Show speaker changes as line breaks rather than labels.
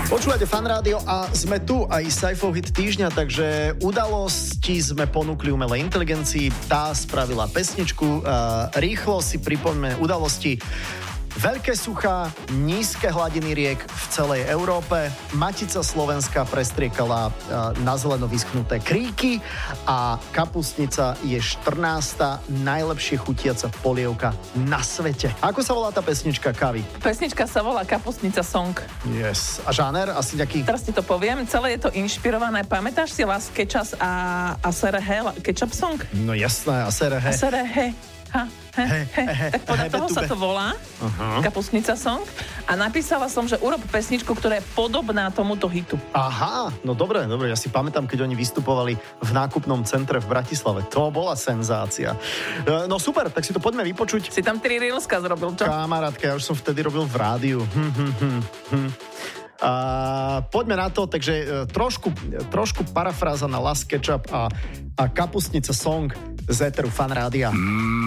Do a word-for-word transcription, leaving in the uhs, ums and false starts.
Počúvate Fan Rádio a sme tu aj Saifov hit týždňa, takže udalosti sme ponúkli umelej inteligencii, tá spravila pesničku, rýchlo si pripomeňme udalosti. Veľké suchá, nízke hladiny riek v celej Európe, Matica Slovenska prestriekala na zeleno vyschnuté kríky a kapustnica je štrnásta najlepšie chutiaca polievka na svete. Ako sa volá tá pesnička, Kavi?
Pesnička sa volá Kapustnica Song.
Yes. A žáner? Asi nejaký...
Teraz ti to poviem. Celé je to inšpirované. Pamätáš si Las Ketchup a, a Serehe Ketchup Song?
No jasné, a Serehe.
A Serehe. Ha, he, he, he. Tak podľa toho sa to volá, uh-huh. Kapustnica Song. A napísala som, že urob pesničku, ktorá je podobná tomuto hitu.
Aha, no dobre, dobre. Ja si pamätám, keď oni vystupovali v nákupnom centre v Bratislave. To bola senzácia. No super, tak si to poďme vypočuť.
Si tam tri reelska zrobil, čo?
Kamarátka, ja už som vtedy robil v rádiu. Hm, hm, hm, hm. A poďme na to, takže e, trošku, trošku parafráza na Las Ketchup a, a Kapustnica Song z éteru Fan Rádia. Mm.